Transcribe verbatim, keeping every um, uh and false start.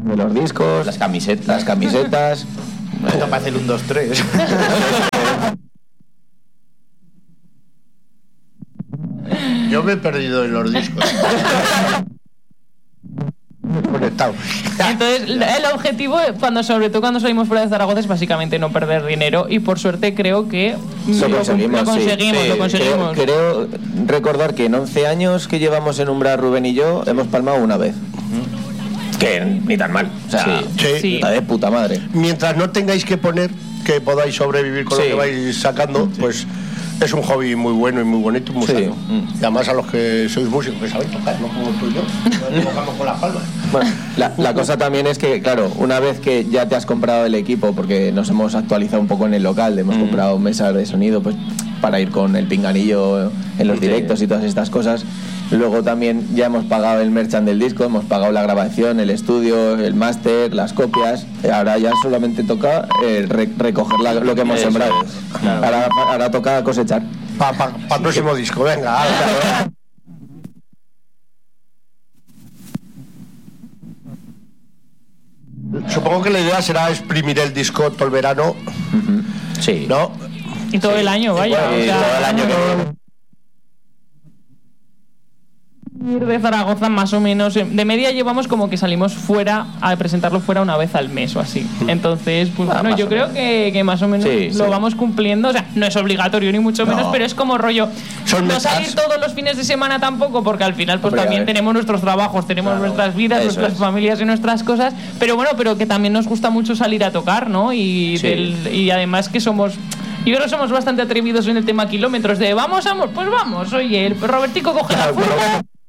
de los discos, las camisetas. Las camisetas. Esto parece el uno, dos, tres. Yo me he perdido en los discos. Conectado. Entonces, el objetivo, cuando sobre todo cuando salimos fuera de Zaragoza, es básicamente no perder dinero. Y por suerte creo que lo conseguimos. Lo conseguimos, sí. lo conseguimos. Creo, creo recordar que en once años que llevamos en Umbral, Rubén y yo, hemos palmado una vez. Que ni tan mal. O sea, sí. Sí. La de puta madre. Mientras no tengáis que poner, que podáis sobrevivir con sí. lo que vais sacando, sí. pues es un hobby muy bueno y muy bonito, muy sí. sano. Y además a los que sois músicos, que sabéis tocar, no como tú y yo, no tocamos con las palmas. Bueno, la, la cosa también es que, claro, una vez que ya te has comprado el equipo, porque nos hemos actualizado un poco en el local, hemos mm. comprado mesas de sonido, pues para ir con el pinganillo en los sí. directos y todas estas cosas. Luego también ya hemos pagado el merchant del disco, hemos pagado la grabación, el estudio, el máster, las copias. Ahora ya solamente toca eh, re- recoger la, lo que hemos Eso sembrado. Es, claro. ahora, ahora toca cosechar. Para pa, pa el próximo disco, venga. Supongo que la idea será exprimir el disco todo el verano. Uh-huh. Sí. ¿No? Y todo sí. el año, vaya. Y, y todo el año que... de Zaragoza más o menos de media llevamos como que salimos fuera a presentarlo fuera una vez al mes o así, entonces pues ah, bueno yo creo que, que más o menos sí, lo sí. vamos cumpliendo, o sea no es obligatorio ni mucho menos, no. pero es como rollo Son no metas. Salir todos los fines de semana tampoco, porque al final pues Hombre, también tenemos nuestros trabajos, tenemos claro, nuestras vidas, nuestras es. familias y nuestras cosas, pero bueno, pero que también nos gusta mucho salir a tocar, ¿no? Y, sí. del, y además que somos Yo creo que somos bastante atrevidos en el tema kilómetros de vamos, amor, pues vamos, oye, el Robertico coge claro, la furgo